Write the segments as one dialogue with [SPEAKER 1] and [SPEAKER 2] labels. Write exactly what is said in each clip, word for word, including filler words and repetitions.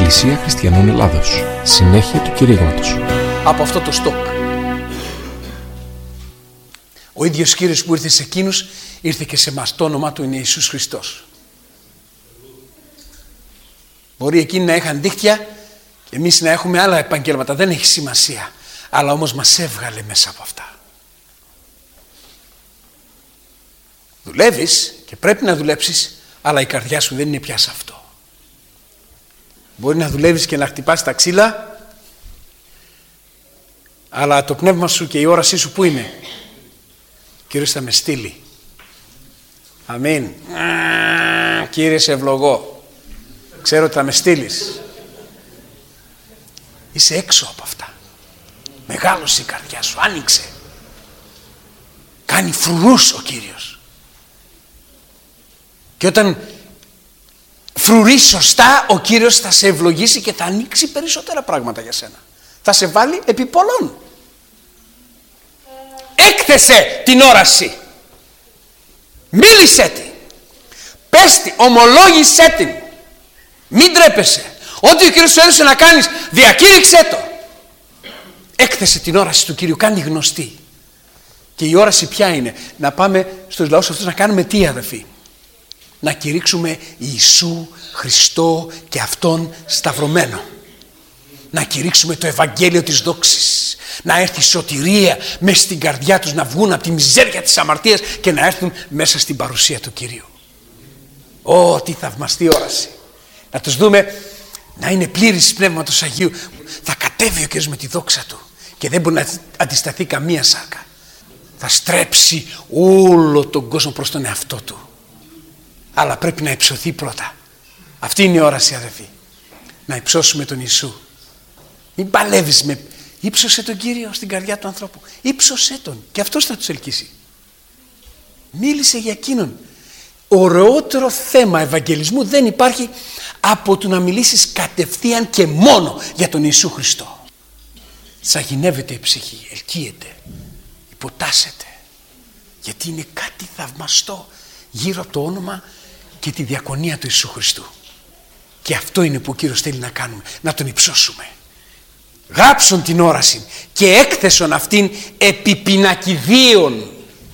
[SPEAKER 1] Εκκλησία Χριστιανών Ελλάδος. Συνέχεια του κηρύγματος.
[SPEAKER 2] Από αυτό το στόκ. Ο ίδιος Κύριος που ήρθε σε εκείνους, ήρθε και σε εμάς. Το όνομά του είναι Ιησούς Χριστός. Μπορεί εκείνοι να είχαν δίχτυα και εμείς να έχουμε άλλα επαγγέλματα. Δεν έχει σημασία. Αλλά όμως μας έβγαλε μέσα από αυτά. Δουλεύεις και πρέπει να δουλέψεις, αλλά η καρδιά σου δεν είναι πια σε αυτό. Μπορεί να δουλεύεις και να χτυπάς τα ξύλα, αλλά το πνεύμα σου και η όρασή σου πού είναι? Κύριος θα με στείλει. Αμήν. Κύριε, σε ευλογώ. Ξέρω ότι θα με στείλεις. Είσαι έξω από αυτά. Μεγάλωσε η καρδιά σου, άνοιξε. Κάνει φρουρούς ο Κύριος. Και όταν φρουρείς σωστά, ο Κύριος θα σε ευλογήσει και θα ανοίξει περισσότερα πράγματα για σένα. Θα σε βάλει επί πολλών. Έκθεσε την όραση. Μίλησέ τη. Πες τη, ομολόγησέ την. Μην τρέπεσαι. Ό,τι ο Κύριος σου έδωσε να κάνεις, διακήρυξέ το. Έκθεσε την όραση του Κύριου, κάνει γνωστή. Και η όραση ποια είναι? Να πάμε στους λαούς αυτούς να κάνουμε τι, αδελφοί? Να κηρύξουμε Ιησού Χριστό και Αυτόν σταυρωμένο. Να κηρύξουμε το Ευαγγέλιο της δόξης. Να έρθει σωτηρία μέσα στην καρδιά τους, να βγουν από τη μιζέρια της αμαρτίας και να έρθουν μέσα στην παρουσία του Κυρίου. Ω, τι θαυμαστή όραση. Να τους δούμε να είναι πλήρης Πνεύματος Αγίου. Θα κατέβει ο Κύριος με τη δόξα του και δεν μπορεί να αντισταθεί καμία σάρκα. Θα στρέψει όλο τον κόσμο προς τον εαυτό του. Αλλά πρέπει να υψωθεί πρώτα. Αυτή είναι η όραση, αδελφοί. Να υψώσουμε τον Ιησού. Μην παλεύεις με... Ήψωσε τον Κύριο στην καρδιά του ανθρώπου. Ήψωσέ τον και αυτός θα τους ελκύσει. Μίλησε για εκείνον. Ωραιότερο θέμα ευαγγελισμού δεν υπάρχει από το να μιλήσεις κατευθείαν και μόνο για τον Ιησού Χριστό. Σαγηνεύεται η ψυχή, ελκύεται, υποτάσσεται. Γιατί είναι κάτι θαυμαστό γύρω από το όνομα και τη διακονία του Ιησού Χριστού. Και αυτό είναι που ο Κύριος θέλει να κάνουμε, να τον υψώσουμε. Γράψον την όραση και έκθεσον αυτήν επί πινακιδίων.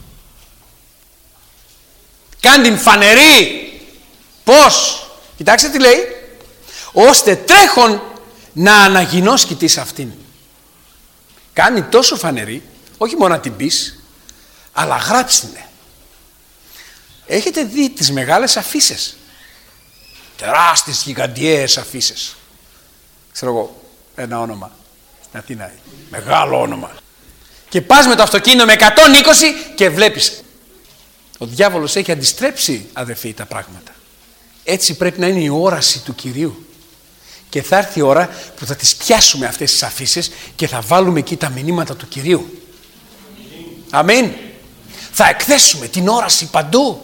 [SPEAKER 2] Κάν την φανερή. Πώς? Κοιτάξτε τι λέει. Ώστε τρέχον να αναγινώσκητης αυτήν. Κάνει τόσο φανερή, όχι μόνο να την πεις, αλλά γράψτηνε. Έχετε δει τις μεγάλες αφίσες? Τεράστιες, γιγαντιαίες αφίσες. Ξέρω εγώ, ένα όνομα στην Αθήνα, μεγάλο όνομα. Και πας με το αυτοκίνητο με εκατόν είκοσι και βλέπεις. Ο διάβολος έχει αντιστρέψει, αδερφοί, τα πράγματα. Έτσι πρέπει να είναι η όραση του Κυρίου. Και θα έρθει η ώρα που θα τις πιάσουμε αυτές τις αφίσες και θα βάλουμε εκεί τα μηνύματα του Κυρίου. Αμήν. Θα εκθέσουμε την όραση παντού.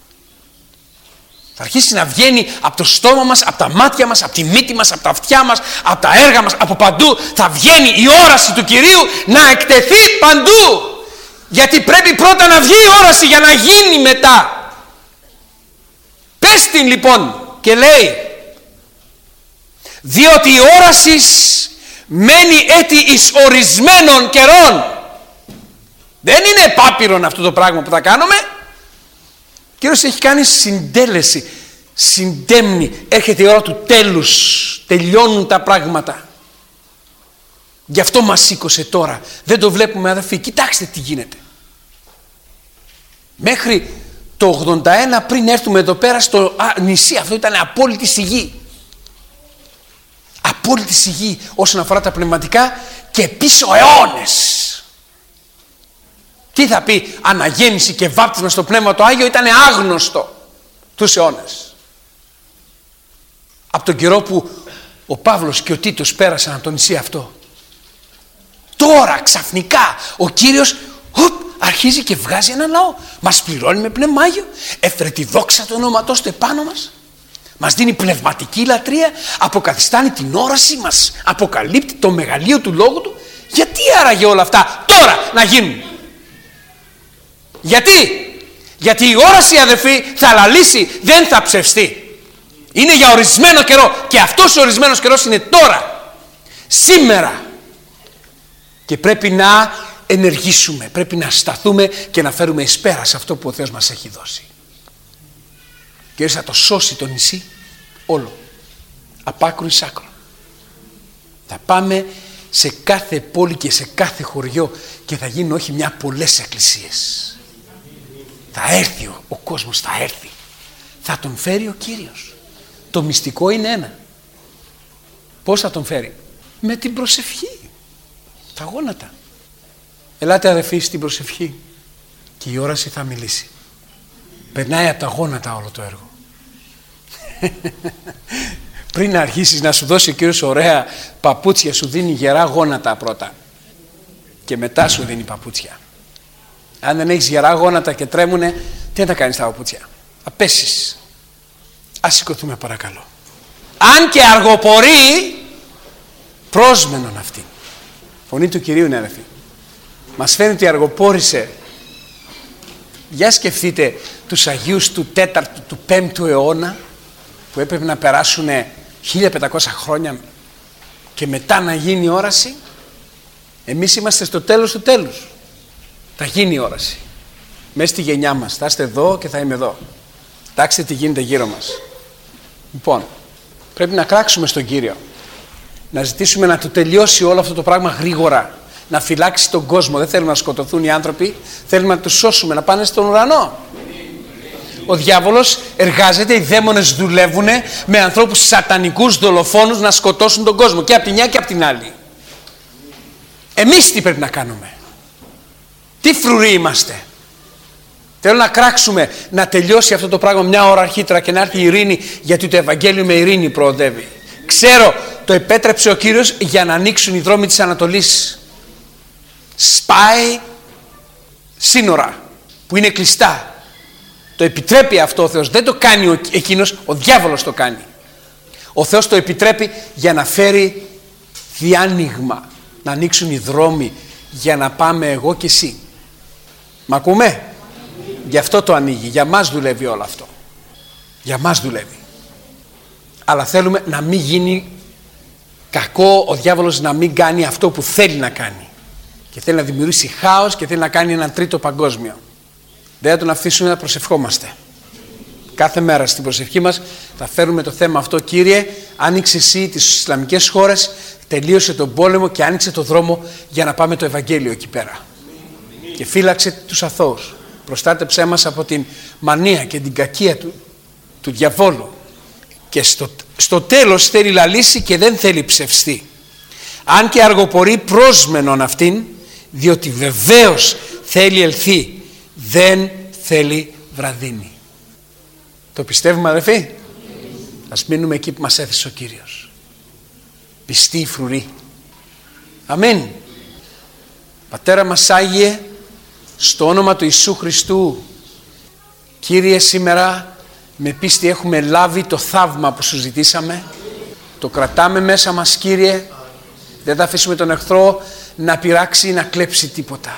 [SPEAKER 2] Θα αρχίσει να βγαίνει από το στόμα μας, από τα μάτια μας, από τη μύτη μας, από τα αυτιά μας, από τα έργα μας, από παντού. Θα βγαίνει η όραση του Κυρίου να εκτεθεί παντού. Γιατί πρέπει πρώτα να βγει η όραση για να γίνει μετά. Πες την λοιπόν και λέει, διότι η όραση μένει έτη εις ορισμένων καιρών. Δεν είναι πάπυρον αυτό το πράγμα που θα κάνουμε. Ο Κύριος έχει κάνει συντέλεση, συντέμνει. Έρχεται η ώρα του τέλους, τελειώνουν τα πράγματα. Γι' αυτό μας σήκωσε τώρα. Δεν το βλέπουμε, αδερφοί. Κοιτάξτε τι γίνεται. Μέχρι το ογδόντα ένα, πριν έρθουμε εδώ πέρα στο α, νησί, αυτό ήταν απόλυτη σιγή. Απόλυτη σιγή όσον αφορά τα πνευματικά και πίσω αιώνες. Τι θα πει αναγέννηση και βάπτισμα στο Πνεύμα το Άγιο? Ήταν άγνωστο τους αιώνες. Από τον καιρό που ο Παύλος και ο Τίτος πέρασαν από το νησί αυτό. Τώρα ξαφνικά ο Κύριος ουπ, αρχίζει και βγάζει έναν λαό. Μας πληρώνει με Πνεύμα Άγιο. Έφερε τη δόξα του ονόματός του επάνω μας. Μας δίνει πνευματική λατρεία. Αποκαθιστάνει την όραση. Μας αποκαλύπτει το μεγαλείο του λόγου του. Γιατί άραγε όλα αυτά τώρα να γίνουν? Γιατί? Γιατί η όραση, αδελφοί, θα λαλήσει, δεν θα ψευστεί. Είναι για ορισμένο καιρό και αυτός ο ορισμένος καιρός είναι τώρα, σήμερα. Και πρέπει να ενεργήσουμε, πρέπει να σταθούμε και να φέρουμε εις πέρα σε αυτό που ο Θεός μας έχει δώσει. Και θα το σώσει το νησί όλο, απ' άκρου εις άκρο. Θα πάμε σε κάθε πόλη και σε κάθε χωριό και θα γίνουν όχι μια, πολλές εκκλησίες. Θα έρθει ο, ο κόσμος, θα έρθει. Θα τον φέρει ο Κύριος. Το μυστικό είναι ένα. Πώς θα τον φέρει? Με την προσευχή. Τα γόνατα. Ελάτε αδερφοί στην προσευχή και η όραση θα μιλήσει. Περνάει από τα γόνατα όλο το έργο. Πριν να αρχίσεις να σου δώσει ο Κύριος ωραία παπούτσια, σου δίνει γερά γόνατα πρώτα και μετά σου δίνει παπούτσια. Αν δεν έχεις γερά γόνατα και τρέμουνε, τι να τα κάνεις τα παπούτσια? Θα πέσεις. Ας σηκωθούμε παρακαλώ. Αν και αργοπορεί, πρόσμενον αυτή. Φωνή του Κυρίου είναι αδερφοί. Μας φαίνεται ότι αργοπόρησε. Για σκεφτείτε τους Αγίους του τέταρτου, του πέμπτου αιώνα, που έπρεπε να περάσουν χίλια πεντακόσια χρόνια και μετά να γίνει η όραση. Εμείς είμαστε στο τέλος του τέλους. Θα γίνει η όραση. Μέσα στη γενιά μας. Θα είστε εδώ και θα είμαι εδώ. Κοιτάξτε τι γίνεται γύρω μας. Λοιπόν, πρέπει να κράξουμε στον Κύριο. Να ζητήσουμε να του τελειώσει όλο αυτό το πράγμα γρήγορα. Να φυλάξει τον κόσμο. Δεν θέλουμε να σκοτωθούν οι άνθρωποι. Θέλουμε να τους σώσουμε, να πάνε στον ουρανό. Ο διάβολος εργάζεται, οι δαίμονες δουλεύουν με ανθρώπους σατανικούς δολοφόνους να σκοτώσουν τον κόσμο. Και από τη μια και από την άλλη. Εμείς τι πρέπει να κάνουμε? Τι φρουροί είμαστε? Θέλω να κράξουμε, να τελειώσει αυτό το πράγμα μια ώρα αρχίτερα και να έρθει η ειρήνη, γιατί το Ευαγγέλιο με ειρήνη προοδεύει. Ξέρω, το επέτρεψε ο Κύριος για να ανοίξουν οι δρόμοι της Ανατολής. Σπάει σύνορα που είναι κλειστά. Το επιτρέπει αυτό ο Θεός. Δεν το κάνει ο, εκείνος, ο διάβολος το κάνει. Ο Θεός το επιτρέπει για να φέρει διάνοιγμα. Να ανοίξουν οι δρόμοι για να πάμε εγώ και εσύ. Μ' ακούμε? Γι' αυτό το ανοίγει. Για μας δουλεύει όλο αυτό. Για μας δουλεύει. Αλλά θέλουμε να μην γίνει κακό, ο διάβολος να μην κάνει αυτό που θέλει να κάνει. Και θέλει να δημιουργήσει χάος και θέλει να κάνει έναν τρίτο παγκόσμιο. Δεν θα τον αφήσουμε να προσευχόμαστε. Κάθε μέρα στην προσευχή μας θα φέρουμε το θέμα αυτό. Κύριε, άνοιξε εσύ τις Ισλαμικές χώρες, τελείωσε τον πόλεμο και άνοιξε το δρόμο για να πάμε το Ευαγγέλιο εκεί πέρα. Και φύλαξε τους αθώους. Προστάτεψέ μας από την μανία και την κακία του, του διαβόλου. Και στο, στο τέλος θέλει λαλήσει και δεν θέλει ψευστεί. Αν και αργοπορεί, πρόσμενον αυτήν, διότι βεβαίως θέλει ελθεί, δεν θέλει βραδύνη. Το πιστεύουμε αδελφοί? Ας μείνουμε εκεί που μας έθεσε ο Κύριος. Πιστοί φρουροί. Αμήν. Πατέρα μας Άγιε, στο όνομα του Ιησού Χριστού, Κύριε, σήμερα με πίστη έχουμε λάβει το θαύμα που σου ζητήσαμε. Το κρατάμε μέσα μας, Κύριε. Δεν θα αφήσουμε τον εχθρό να πειράξει ή να κλέψει τίποτα.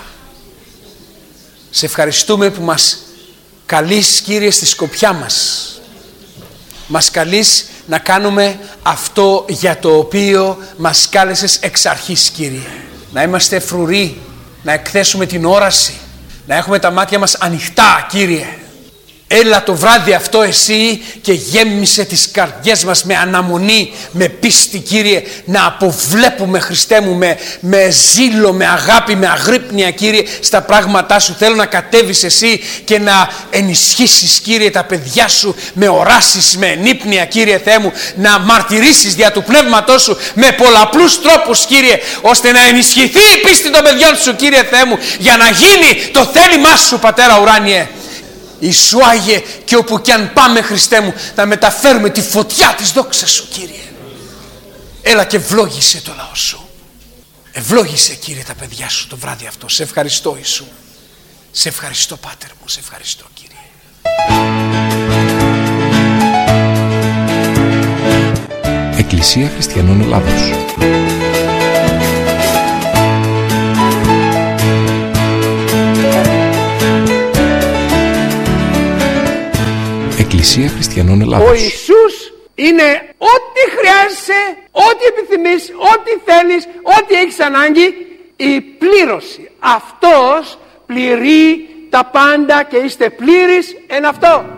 [SPEAKER 2] Σε ευχαριστούμε που μας καλείς, Κύριε, στη σκοπιά μας. Μας καλείς να κάνουμε αυτό για το οποίο μας κάλεσες εξ αρχής, Κύριε. Να είμαστε φρουροί, να εκθέσουμε την όραση, να έχουμε τα μάτια μας ανοιχτά, Κύριε. Έλα το βράδυ αυτό εσύ και γέμισε τις καρδιές μας με αναμονή, με πίστη, Κύριε, να αποβλέπουμε, Χριστέ μου, με, με ζήλο, με αγάπη, με αγρύπνια, Κύριε, στα πράγματά σου. Θέλω να κατέβεις εσύ και να ενισχύσεις, Κύριε, τα παιδιά σου με οράσεις, με ενύπνια, Κύριε Θεέ μου, να μαρτυρήσεις δια του πνεύματός σου με πολλαπλούς τρόπους, Κύριε, ώστε να ενισχυθεί η πίστη των παιδιών σου, Κύριε Θεέ μου, για να γίνει το θέλημά σου, Πατέρα ουράνιε. Ιησού Άγιε, και όπου κι αν πάμε, Χριστέ μου, να μεταφέρουμε τη φωτιά της δόξας σου, Κύριε. Έλα και ευλόγησε το λαό σου. Ευλόγησε, Κύριε, τα παιδιά σου το βράδυ αυτό. Σε ευχαριστώ, Ιησού. Σε ευχαριστώ, Πάτερ μου. Σε ευχαριστώ, Κύριε.
[SPEAKER 1] Εκκλησία Χριστιανών Ελλάδος. Εκκλησία Χριστιανών Ελλάδος.
[SPEAKER 2] Ο Ιησούς
[SPEAKER 3] είναι ό,τι χρειάζεσαι, ό,τι επιθυμείς, ό,τι θέλεις, ό,τι έχεις ανάγκη, η πλήρωση. Αυτός πληρεί τα πάντα και είστε πλήρεις εν αυτό.